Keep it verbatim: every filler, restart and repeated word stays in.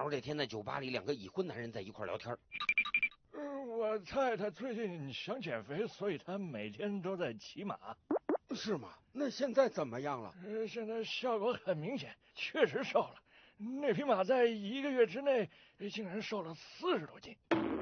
好这天在酒吧里，两个已婚男人在一块聊天。 呃，我太太最近想减肥，所以她每天都在骑马。 是吗？那现在怎么样了？ 呃，现在效果很明显，确实瘦了。那匹马在一个月之内竟然瘦了四十多斤。